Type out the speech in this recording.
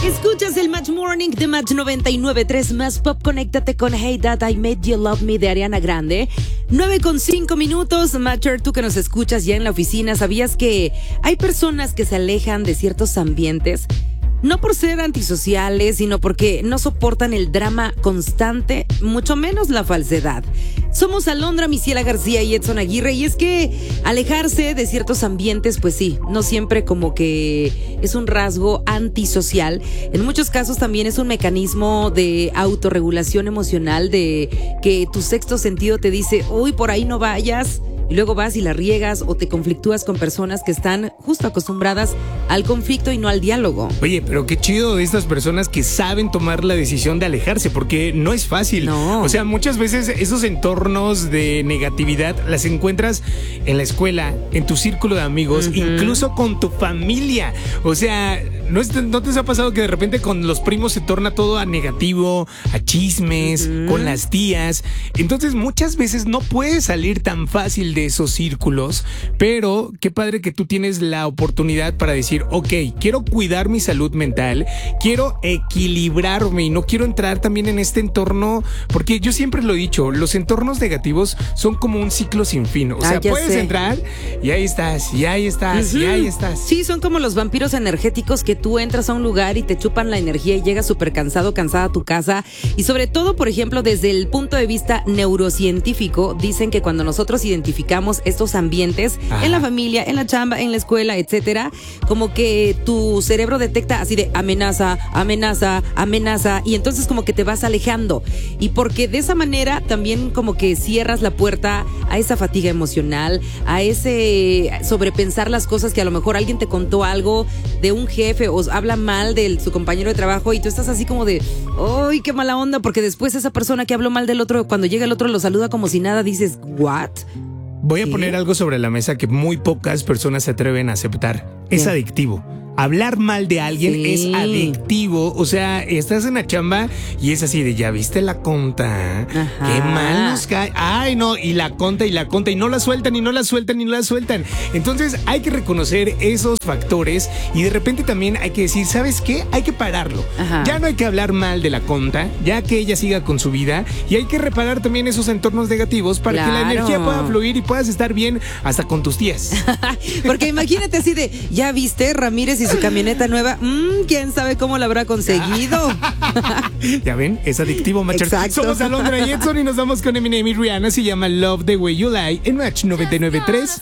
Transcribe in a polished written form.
Escuchas el Match Morning de Match 99.3 Más Pop. Conéctate con Hey Dad, I Made You Love Me de Ariana Grande. 9:05. Matcher, tú que nos escuchas ya en la oficina, ¿sabías que hay personas que se alejan de ciertos ambientes? No por ser antisociales, sino porque no soportan el drama constante, mucho menos la falsedad. Somos Alondra, Misiela García y Edson Aguirre, y es que alejarse de ciertos ambientes, pues sí, no siempre como que es un rasgo antisocial. En muchos casos también es un mecanismo de autorregulación emocional, de que tu sexto sentido te dice, uy, por ahí no vayas. Y luego vas y la riegas o te conflictúas con personas que están justo acostumbradas al conflicto y no al diálogo. Oye, pero qué chido de estas personas que saben tomar la decisión de alejarse, porque no es fácil. No. O sea, muchas veces esos entornos de negatividad las encuentras en la escuela, en tu círculo de amigos, incluso con tu familia. O sea, ¿no te ha pasado que de repente con los primos se torna todo a negativo, a chismes, con las tías? Entonces muchas veces no puedes salir tan fácil de esos círculos, pero qué padre que tú tienes la oportunidad para decir, ok, quiero cuidar mi salud mental, quiero equilibrarme y no quiero entrar también en este entorno, porque yo siempre lo he dicho, los entornos negativos son como un ciclo sin fin. O sea, puedes entrar y ahí estás, y ahí estás, y ahí estás. Sí, son como los vampiros energéticos que tú entras a un lugar y te chupan la energía y llegas súper cansado, cansada a tu casa. Y sobre todo, por ejemplo, desde el punto de vista neurocientífico, dicen que cuando nosotros identificamos estos ambientes en la familia, en la chamba, en la escuela, etcétera, como que tu cerebro detecta así de amenaza, amenaza, amenaza, y entonces como que te vas alejando. Y porque de esa manera también como que cierras la puerta a esa fatiga emocional, a ese sobrepensar las cosas, que a lo mejor alguien te contó algo de un jefe o habla mal de su compañero de trabajo y tú estás así como de, ¡ay, qué mala onda! Porque después esa persona que habló mal del otro, cuando llega el otro lo saluda como si nada, dices, ¿what? Voy a poner algo sobre la mesa que muy pocas personas se atreven a aceptar. Es adictivo. Hablar mal de alguien es adictivo. O sea, estás en la chamba y es así de, ¿ya viste la conta? Qué mal nos cae. Ay, no, y la conta, y no la sueltan, y no la sueltan, y no la sueltan. Entonces hay que reconocer esos factores y de repente también hay que decir, ¿sabes qué? Hay que pararlo. Ya no hay que hablar mal de la conta, ya que ella siga con su vida, y hay que reparar también esos entornos negativos para que la energía pueda fluir y puedas estar bien hasta con tus tías. Porque imagínate así de, ¿ya viste, Ramírez y su camioneta nueva? ¿Quién sabe cómo la habrá conseguido? Ya ven, es adictivo, Matcher. Exacto. Somos Alondra y Edson y nos vamos con Eminem y Rihanna. Se llama Love the Way You Lie en Match 99.3.